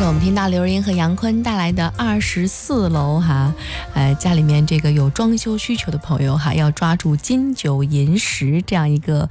是我们听到刘若英和杨坤带来的24楼哈，家里面这个有装修需求的朋友哈，要抓住金九银十这样一个